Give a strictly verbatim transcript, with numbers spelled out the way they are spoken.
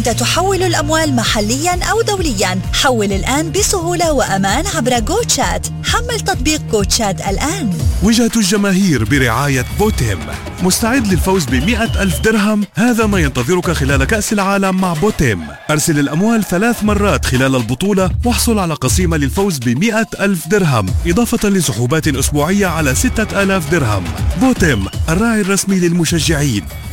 تحول الأموال محلياً أو دولياً. حول الآن بسهولة وأمان عبر جوتشات. حمل تطبيق جوتشات الآن. وجهة الجماهير برعاية بوتيم. مستعد للفوز بمئة ألف درهم؟ هذا ما ينتظرك خلال كأس العالم مع بوتيم. أرسل الأموال ثلاث مرات خلال البطولة واحصل على قسيمة للفوز بمئة ألف درهم، إضافة لسحوبات أسبوعية على ستة آلاف درهم. بوتيم، الراعي الرسمي للمشجعين.